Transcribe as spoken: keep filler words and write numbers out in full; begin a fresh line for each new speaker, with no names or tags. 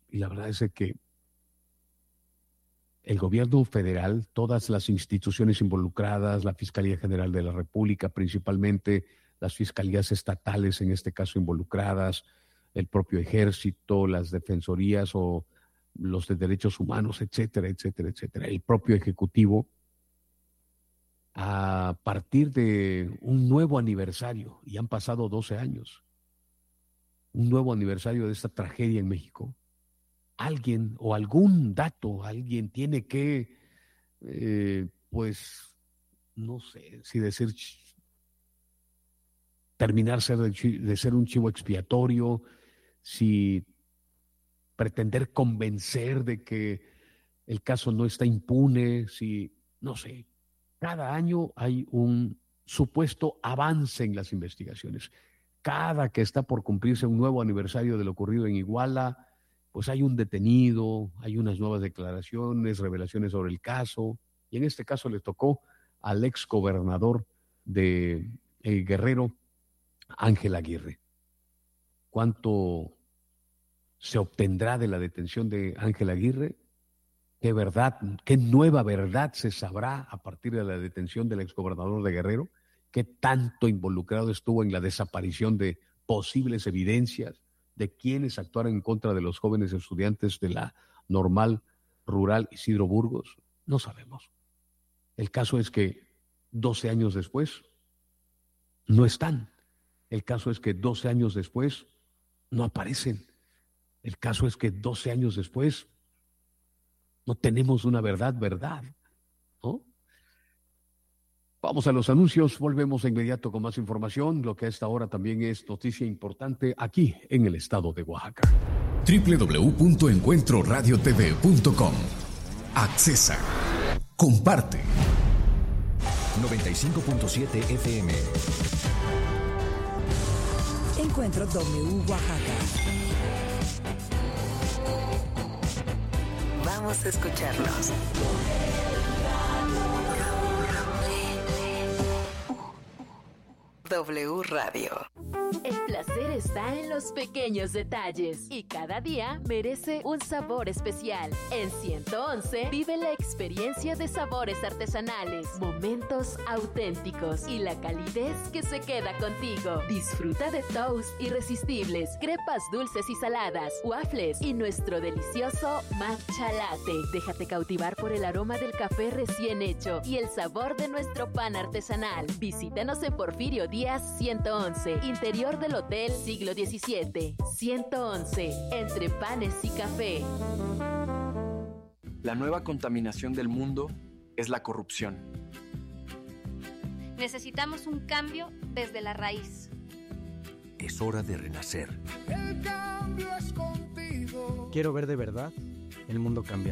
y la verdad es que el gobierno federal, todas las instituciones involucradas, la Fiscalía General de la República, principalmente las fiscalías estatales, en este caso involucradas, el propio ejército, las defensorías o los de derechos humanos, etcétera, etcétera, etcétera, el propio ejecutivo, a partir de un nuevo aniversario, y han pasado doce años, un nuevo aniversario de esta tragedia en México, alguien o algún dato, alguien tiene que, eh, pues, no sé si decir, terminar ser de, de ser un chivo expiatorio, si pretender convencer de que el caso no está impune, si, no sé, cada año hay un supuesto avance en las investigaciones. Cada que está por cumplirse un nuevo aniversario de lo ocurrido en Iguala, pues hay un detenido, hay unas nuevas declaraciones, revelaciones sobre el caso, y en este caso le tocó al ex gobernador de eh, Guerrero, Ángel Aguirre. ¿Cuánto se obtendrá de la detención de Ángel Aguirre? ¿Qué verdad, qué nueva verdad se sabrá a partir de la detención del exgobernador de Guerrero? ¿Qué tanto involucrado estuvo en la desaparición de posibles evidencias de quienes actuaron en contra de los jóvenes estudiantes de la Normal Rural Isidro Burgos? No sabemos. El caso es que doce años después no están. El caso es que doce años después no aparecen. El caso es que doce años después no tenemos una verdad, verdad, ¿no? Vamos a los anuncios, volvemos de inmediato con más información, lo que a esta hora también es noticia importante aquí en el estado de Oaxaca.
doble u doble u doble u punto encuentro radio t v punto com. Accesa. Comparte.
noventa y cinco punto siete F M.
Encuentro W Oaxaca. Vamos a escucharnos. W Radio.
El placer está en los pequeños detalles y cada día merece un sabor especial. En ciento once vive la experiencia de sabores artesanales, momentos auténticos y la calidez que se queda contigo. Disfruta de toast irresistibles, crepas dulces y saladas, waffles y nuestro delicioso matcha latte. Déjate cautivar por el aroma del café recién hecho y el sabor de nuestro pan artesanal. Visítanos en Porfirio Díaz ciento once, interior del Hotel Siglo diecisiete. ciento once, entre panes y café.
La nueva contaminación del mundo es la corrupción.
Necesitamos un cambio desde la raíz.
Es hora de renacer.
El cambio es contigo.
Quiero ver de verdad el mundo cambiar.